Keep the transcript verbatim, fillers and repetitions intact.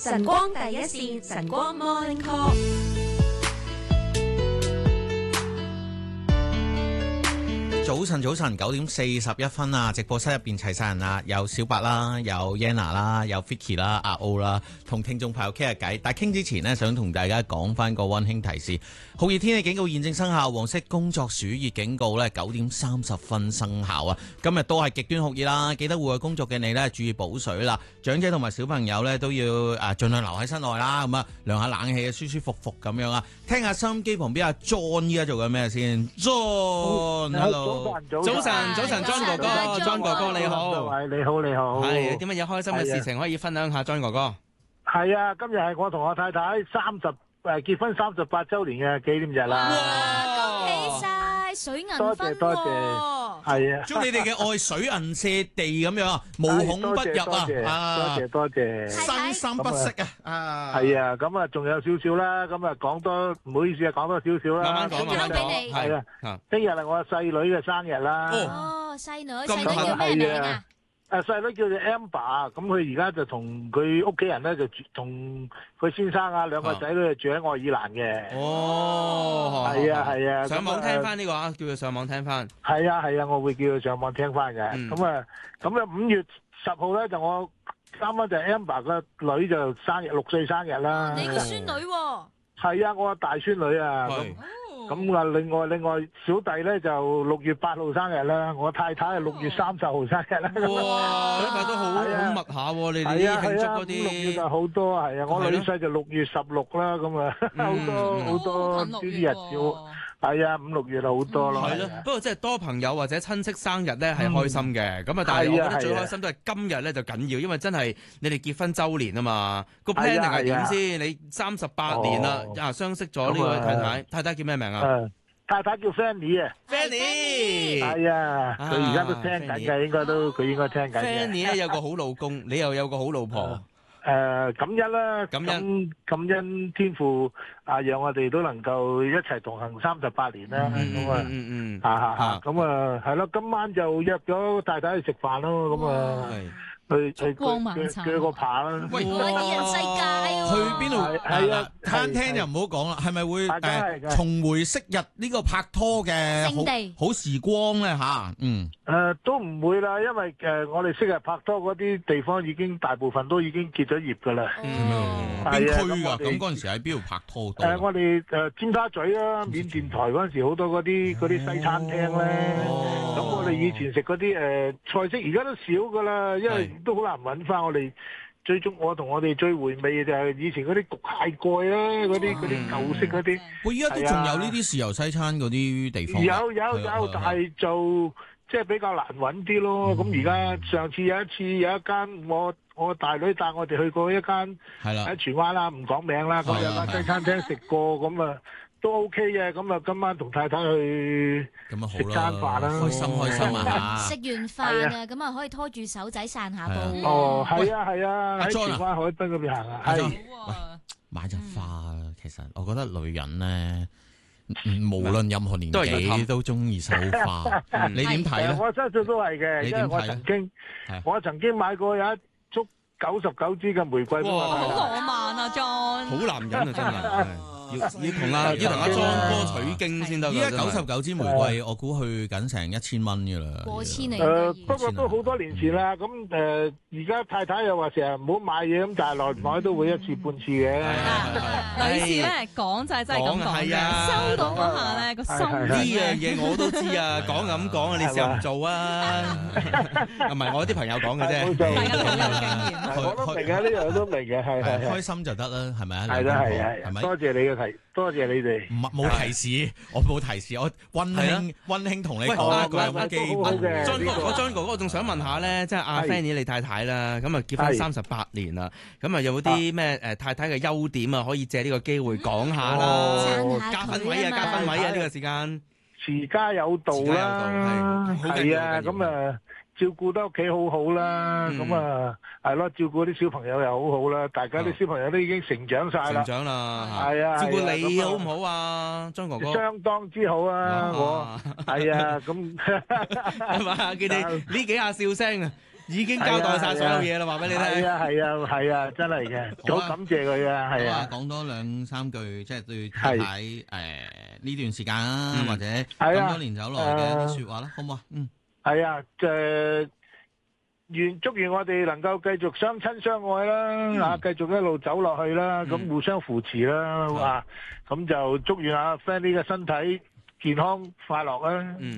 晨光第一線，晨光 Morning Call。 早晨，早晨，九點四十一分啊！直播室入邊齊晒人啦，有小白啦，有 Yana 啦，有 Vicky 啦，阿 O 啦，同聽眾朋友傾下偈。但係傾之前呢，想同大家講翻個溫馨提示：酷熱天氣警告現正生效，黃色工作暑熱警告呢，九點三十分生效啊！今日都係極端酷熱啦，記得戶外工作嘅你呢，注意補水啦。長者同埋小朋友呢，都要誒盡量留喺室內啦，咁啊涼下冷氣啊，舒舒服服咁樣啊。聽下收音機旁邊阿 John 依家做緊咩先 ？John，hello。 早晨，早晨，John 哥哥，John 哥哥你好， 你好，你好， 係點乜嘢開心嘅事情可以分享下 John 哥哥？ 係啊，今日係我同我太太三十誒結婚三十八週年嘅紀念日啦！ 哇，恭喜晒水銀婚， 多謝多謝，係啊， 祝你哋嘅愛水銀瀉地咁樣，無孔不入啊！ 多謝多謝， 生心不息啊！啊， 係啊，咁啊仲有少少啦，咁啊講多唔好意思啊，講多少少啦， 慢慢講，慢慢講， 係啊，聽日係我細女嘅生日啦。 哦，細女，細女叫咩名啊？ 誒細女叫做 Amber，咁佢而家就同佢屋企人咧就住同佢先生啊兩個仔女就住喺愛爾蘭嘅。 哦， 係啊係啊， 上網聽翻呢個啊，叫佢上網聽翻。 係啊係啊，我會叫佢上網聽翻嘅。咁啊咁啊五月十號咧就我啱啱就 Amber 個女就生日六歲生日啦。 你個孫女喎？ 係啊，我個大孫女啊。咁啊，另外另外小弟咧就六月八號生日啦，我太太係六月三十號生日啦。 哇，呢排都好好密下喎，你哋啲慶祝嗰啲。 六月就好多係啊，我女婿就六月十六啦，咁啊好多好多呢啲日子。係啊，五六月就好多咯。 係咯，不過即係多朋友或者親戚生日咧係開心嘅，咁啊，但係我覺得最開心都係今日咧就緊要，因為真係你哋結婚週年啊嘛。個 planning 係點先？你三十八年啦，啊相識咗呢位太太，太太叫咩名啊？ 太太叫 Fanny 啊 ，Fanny 係啊，佢而家都聽緊嘅，應該都佢應該聽緊嘅。 Fanny 咧有個好老公，你又有個好老婆。 誒感恩啦， 感恩感恩天父啊，讓我哋都能夠一齊同行三十八年啦。咁啊， 嗯嗯， 嚇嚇嚇，咁啊係咯，今晚就約咗太太去食飯咯，咁啊。去去鋸鋸個扒啦！ 喂， 二人世界喎， 去邊度？係啊，餐廳就唔好講啦，係咪會誒重回昔日呢個拍拖嘅好好時光咧嚇？嗯， 誒都唔會啦，因為誒我哋昔日拍拖嗰啲地方已經大部分都已經結咗業㗎啦。 邊區㗎？咁嗰陣時喺邊度拍拖多？ 誒我哋誒尖沙咀啦，緬甸台嗰陣時好多嗰啲嗰啲西餐廳咧。咁我哋以前食嗰啲誒菜式而家都少㗎啦，因為都好難揾翻我哋最終我同我哋最回味嘅就係以前嗰啲焗蟹蓋啦，嗰啲嗰啲舊式嗰啲。 我依家都仲有呢啲豉油西餐嗰啲地方。 有有有，但係就即係比較難揾啲咯。咁而家上次有一次有一間我我大女帶我哋去過一間喺荃灣啦，唔講名啦，咁有間西餐廳食過咁啊。都 OK 嘅，咁啊今晚同太太去食餐飯啦， 開心開心啊！ 食完飯啊，咁啊可以拖住手仔散下步。 哦，係啊係啊，喺荃灣海濱嗰邊行啊。係， 買紮花啊！其實我覺得女人咧，無論任何年紀都中意收花。你點睇咧？ 我相信都係嘅，因為我曾經我曾經買過有一束九十九支嘅玫瑰。 哇！好浪漫啊，John！ 好男人啊，真係。要要同阿要同阿莊哥取經先得。 依家九十九支玫瑰，我估去緊成一千蚊噶啦。 過千嚟。 誒，不過都好多年前啦。咁誒，而家太太又話成日唔好買嘢，咁但係耐唔耐都會一次半次嘅。 女士咧講就係真係咁講嘅，收到嗰下咧個心。 呢樣嘢我都知啊，講咁講啊，你試下唔做啊？唔係我啲朋友講嘅啫。 大家都好有經驗。 我都明嘅，呢樣都明嘅，係係。 開心就得啦，係咪啊？ 係啦係啊，係咪？多謝你嘅提，多謝你哋。 唔冇提示，我冇提示，我溫馨溫馨同你講一句咁基本。 張哥，我張哥哥，我仲想問下咧，即係阿 Fanny 你太太啦，咁啊結婚三十八年啦，咁啊有冇啲咩誒太太嘅優點啊，可以借呢個機會講下啦？加分位啊，加分位啊，呢個時間。 持家有道啦，係啊，咁啊。照顧得屋企好好啦，咁啊係咯，照顧啲小朋友又好好啦，大家啲小朋友都已經成長晒啦， 成長啦， 係啊， 照顧你好唔好啊，張哥哥？ 相當之好啊，我係啊，咁係嘛？見你呢幾下笑聲啊， 已經交代晒所有嘢啦，話俾你聽。 係啊係啊係啊，真係嘅，好感謝佢啊，係啊。 講多兩三句，即係對太太誒呢段時間啊，或者咁多年走來嘅一啲説話啦，好唔好啊？嗯， 係啊，誒願祝願我哋能夠繼續相親相愛啦，啊，繼續一路走落去啦，咁互相扶持啦，啊，咁就祝願阿 Fanny 嘅身體健康快樂啦。